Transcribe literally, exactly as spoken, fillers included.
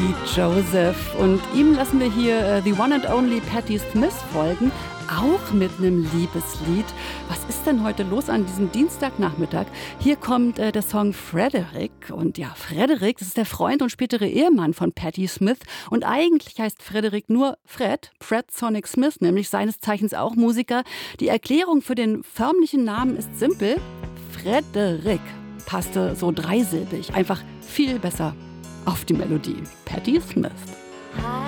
Pete Joseph. Und ihm lassen wir hier äh, The One and Only Patti Smith folgen, auch mit einem Liebeslied. Was ist denn heute los an diesem Dienstagnachmittag? Hier kommt äh, der Song Frederick. Und ja, Frederick, das ist der Freund und spätere Ehemann von Patti Smith. Und eigentlich heißt Frederick nur Fred, Fred Sonic Smith, nämlich seines Zeichens auch Musiker. Die Erklärung für den förmlichen Namen ist simpel. Frederick passte so dreisilbig, einfach viel besser auf die Melodie. Patti Smith. Hi.